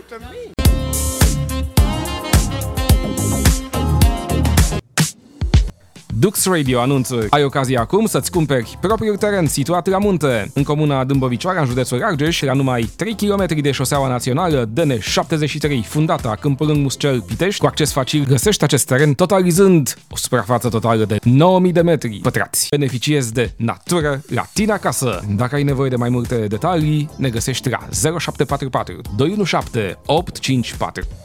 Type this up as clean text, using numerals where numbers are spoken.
to me. Dux Radio anunță: ai ocazia acum să-ți cumperi propriul teren situat la munte, în comuna Dâmbovicioara, în județul Argeș, la numai 3 km de șoseaua națională DN73, fundata Câmpul Lâng Muscel Pitești. Cu acces facil găsești acest teren totalizând o suprafață totală de 9000 de metri pătrați. Beneficiezi de natură la tine acasă. Dacă ai nevoie de mai multe detalii, ne găsești la 0744 217 854.